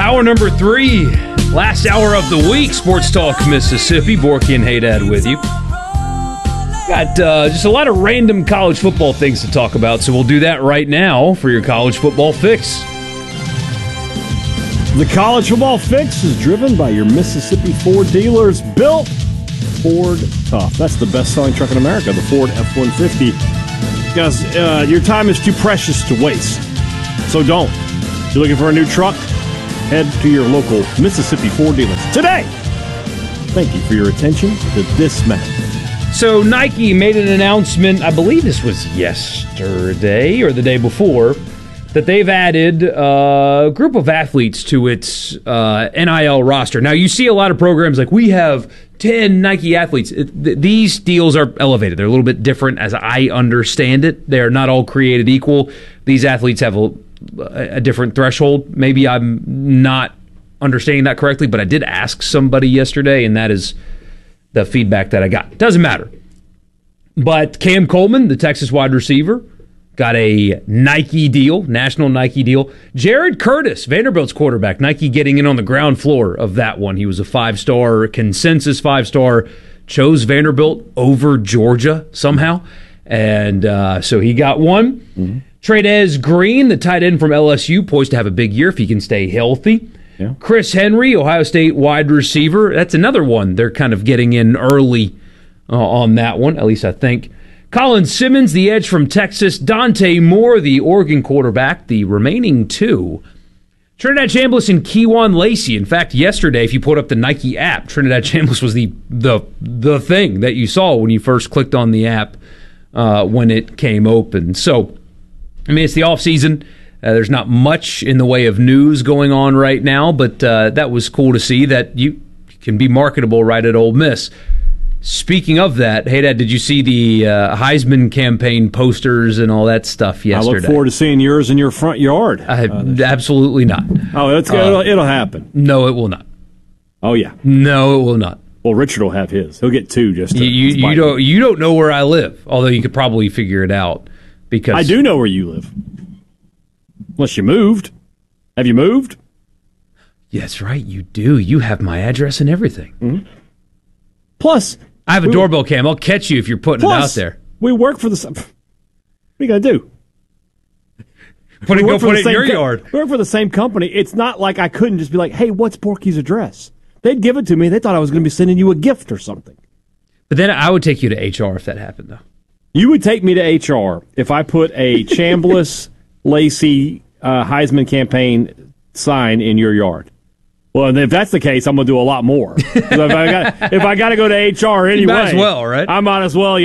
Hour number 3, last hour of the week, Sports Talk Mississippi. Borky and Haydad with you. Got just a lot of random college football things to talk about, so we'll do that right now for your college football fix. The college football fix is driven by your Mississippi Ford dealers. Built Ford Tough. That's the best-selling truck in America, the Ford F-150. Because your time is too precious to waste. So don't. If you're looking for a new truck, head to your local Mississippi Ford dealers today. Thank you for your attention to this matter. So Nike made an announcement, I believe this was yesterday or the day before, that they've added a group of athletes to its NIL roster. Now, you see a lot of programs like, we have 10 Nike athletes. These deals are elevated. They're a little bit different as I understand it. They're not all created equal. These athletes have a different threshold. Maybe I'm not understanding that correctly, but I did ask somebody yesterday, and that is the feedback that I got. Doesn't matter. But Cam Coleman, the Texas wide receiver, got a Nike deal, national Nike deal. Jared Curtis, Vanderbilt's quarterback, Nike getting in on the ground floor of that one. He was a 5-star, consensus 5-star, chose Vanderbilt over Georgia somehow. And so he got one. Mm-hmm. Trey'Dez Green, the tight end from LSU, poised to have a big year if he can stay healthy. Yeah. Chris Henry, Ohio State wide receiver. That's another one. They're kind of getting in early on that one, at least I think. Colin Simmons, the edge from Texas. Dante Moore, the Oregon quarterback. The remaining two, Trinidad Chambliss and Kejuan Lacey. In fact, yesterday, if you put up the Nike app, Trinidad Chambliss was the thing that you saw when you first clicked on the app when it came open. So, I mean, it's the offseason. There's not much in the way of news going on right now, but that was cool to see that you can be marketable right at Ole Miss. Speaking of that, hey, Dad, did you see the Heisman campaign posters and all that stuff yesterday? I look forward to seeing yours in your front yard. Absolutely not. Oh, it'll happen. No, it will not. Oh, yeah. No, it will not. Well, Richard will have his. He'll get two just to you don't know where I live, although you could probably figure it out. Because I do know where you live. Unless you moved. Have you moved? Yes, right, you do. You have my address and everything. Mm-hmm. Plus, I have a doorbell cam. I'll catch you if you're putting it out there. We work for the... What are you going to do? Put it in your yard. We work for the same company. It's not like I couldn't just be like, hey, what's Borky's address? They'd give it to me. They thought I was going to be sending you a gift or something. But then I would take you to HR if that happened, though. You would take me to HR if I put a Chambliss Lacey Heisman campaign sign in your yard. Well, if that's the case, I'm going to do a lot more. If I got to go to HR anyway, you might as well, right? I might as well,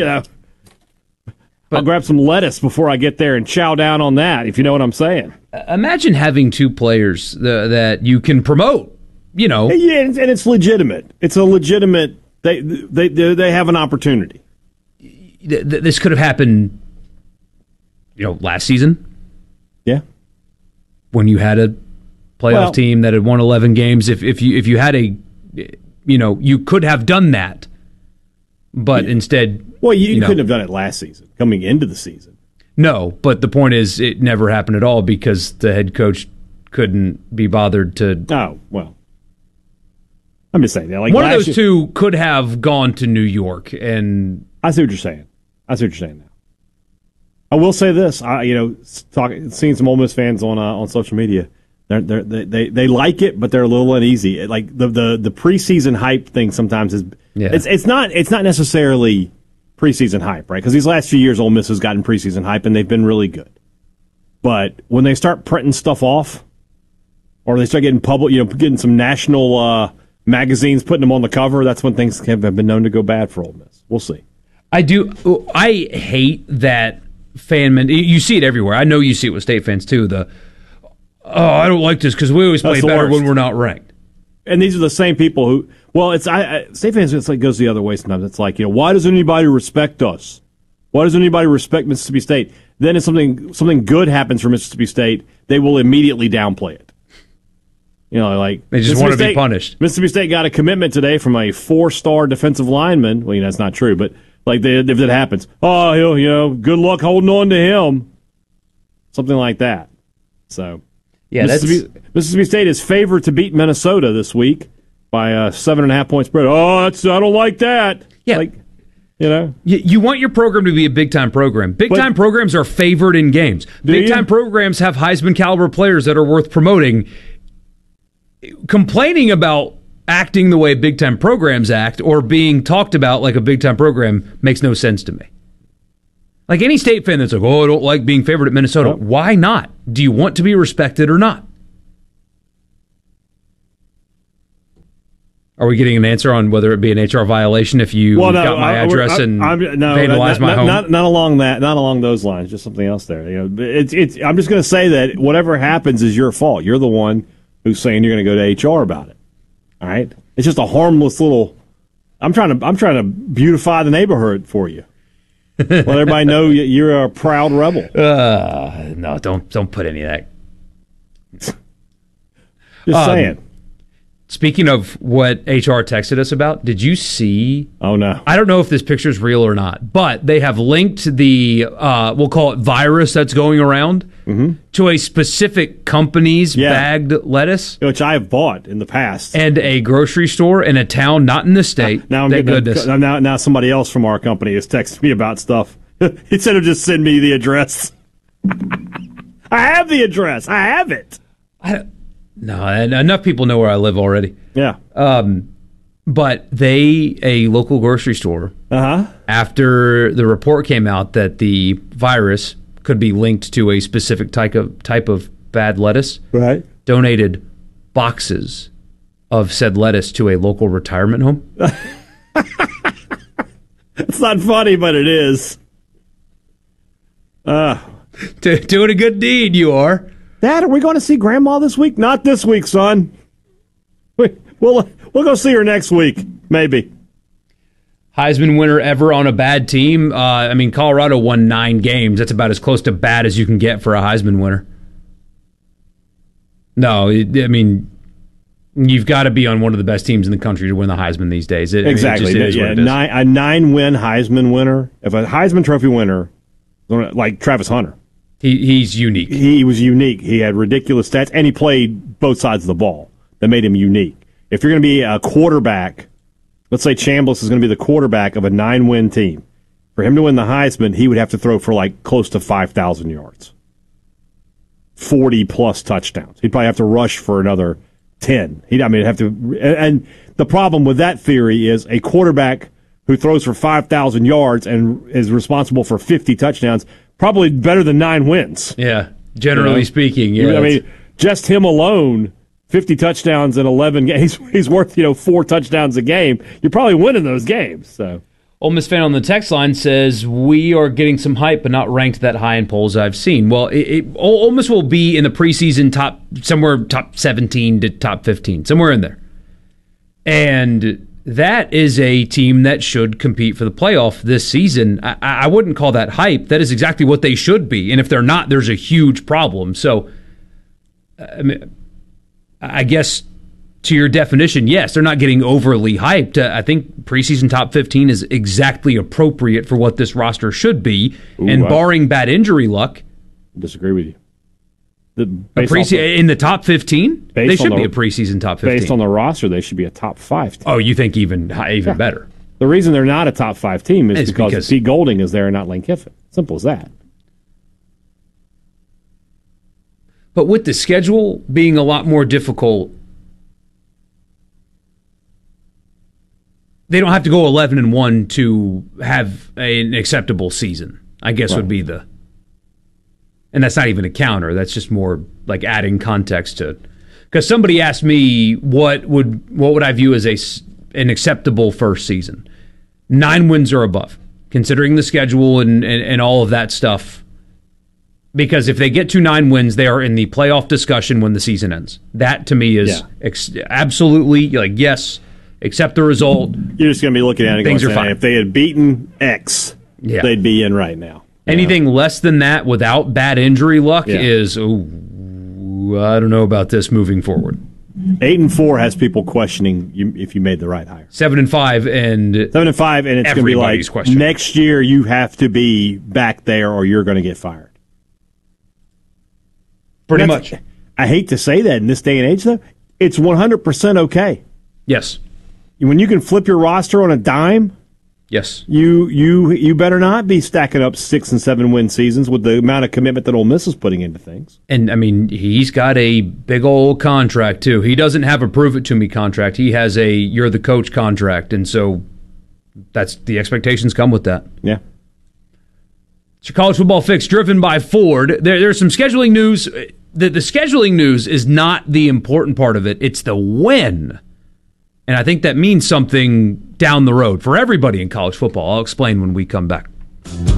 I'll grab some lettuce before I get there and chow down on that, if you know what I'm saying. Imagine having two players that you can promote, Yeah, and it's legitimate. It's a legitimate, they have an opportunity. This could have happened, last season. Yeah. When you had a playoff team that had won 11 games, if you had you could have done that, but instead... Well, you couldn't have done it last season, coming into the season. No, but the point is it never happened at all because the head coach couldn't be bothered to... Oh, well. I'm just saying that. One of those two could have gone to New York, and... I see what you're saying. now. I will say this. Seeing some Ole Miss fans on social media, they like it, but they're a little uneasy. Like the preseason hype thing sometimes is. Yeah. It's not necessarily preseason hype, right? Because these last few years, Ole Miss has gotten preseason hype, and they've been really good. But when they start printing stuff off, or they start getting getting some national magazines putting them on the cover, that's when things have been known to go bad for Ole Miss. We'll see. I hate that fan. You see it everywhere. I know you see it with State fans too. I don't like this because we always play better when we're not ranked. And these are the same people who. Well, State fans. It's like goes the other way sometimes. It's like why doesn't anybody respect us? Why doesn't anybody respect Mississippi State? Then if something good happens for Mississippi State, they will immediately downplay it. They just want to be punished. Mississippi State got a commitment today from a 4-star defensive lineman. Well, that's not true, but if that happens, good luck holding on to him. Something like that. So Yeah, Mississippi State is favored to beat Minnesota this week by a 7.5-point spread. I don't like that. Yeah. You want your program to be a big-time program. Big-time programs are favored in games. Big-time programs have Heisman-caliber players that are worth promoting. Complaining about acting the way big-time programs act or being talked about like a big-time program makes no sense to me. Like any State fan that's like, I don't like being favored at Minnesota. Nope. Why not? Do you want to be respected or not? Are we getting an answer on whether it be an HR violation if you got my address and vandalized my home? Not along that. Not along those lines. Just something else there. I'm just going to say that whatever happens is your fault. You're the one who's saying you're going to go to HR about it. All right. It's just a harmless little. I'm trying to beautify the neighborhood for you. Let everybody know you're a proud rebel. No, don't put any of that. Just saying. Speaking of what HR texted us about, did you see? Oh, no. I don't know if this picture is real or not, but they have linked the, we'll call it virus that's going around to a specific company's bagged lettuce. Which I have bought in the past. And a grocery store in a town not in the state. Now somebody else from our company has texted me about stuff. Instead of just send me the address. I have the address. I have it. No, enough people know where I live already. Yeah. But a local grocery store, after the report came out that the virus could be linked to a specific type of bad lettuce, right, donated boxes of said lettuce to a local retirement home. It's not funny, but it is. Doing a good deed, you are. Dad, are we going to see Grandma this week? Not this week, son. We'll go see her next week, maybe. Heisman winner ever on a bad team? Colorado won 9 games. That's about as close to bad as you can get for a Heisman winner. No, you've got to be on one of the best teams in the country to win the Heisman these days. Exactly. A 9-win Heisman winner. If a Heisman Trophy winner, like Travis Hunter. He's unique. He was unique. He had ridiculous stats, and he played both sides of the ball. That made him unique. If you're going to be a quarterback, let's say Chambliss is going to be the quarterback of a 9-win team. For him to win the Heisman, he would have to throw for close to 5,000 yards. 40-plus touchdowns. He'd probably have to rush for another 10. And the problem with that theory is a quarterback who throws for 5,000 yards and is responsible for 50 touchdowns probably better than 9 wins. Yeah, generally speaking. Yeah, just him alone, 50 touchdowns in 11 games, he's worth 4 touchdowns a game. You're probably winning those games. So, Ole Miss fan on the text line says, we are getting some hype, but not ranked that high in polls I've seen. Well, Ole Miss will be in the preseason top 17 to top 15, somewhere in there. And that is a team that should compete for the playoff this season. I wouldn't call that hype. That is exactly what they should be. And if they're not, there's a huge problem. So, I guess to your definition, yes, they're not getting overly hyped. I think preseason top 15 is exactly appropriate for what this roster should be. Barring bad injury luck. Disagree with you. In the top 15? They should be a preseason top 15. Based on the roster, they should be a top 5 team. Oh, you think even better? The reason they're not a top 5 team is because Pete Golding is there and not Lane Kiffin. Simple as that. But with the schedule being a lot more difficult, they don't have to go 11-1 to have an acceptable season, I guess would be the... And that's not even a counter. That's just more like adding context to. Because somebody asked me what would I view as an acceptable first season. 9 wins or above, considering the schedule and all of that stuff. Because if they get to 9 wins, they are in the playoff discussion when the season ends. That to me is absolutely yes, accept the result. You're just going to be looking at it. Things are fine. If they had beaten X, they'd be in right now. Anything less than that without bad injury luck is, I don't know about this moving forward. 8-4 has people questioning if you made the right hire. 7-5 and it's going to be like next year you have to be back there or you're going to get fired. Pretty much. I hate to say that in this day and age, though, it's 100% okay. Yes. When you can flip your roster on a dime, yes, you better not be stacking up 6 and 7 win seasons with the amount of commitment that Ole Miss is putting into things. And I mean, he's got a big old contract too. He doesn't have a prove it to me contract. He has a you're the coach contract, and so that's the expectations come with that. Yeah. It's your college football fix driven by Ford. There's some scheduling news. The scheduling news is not the important part of it. It's the when. And I think that means something down the road for everybody in college football. I'll explain when we come back.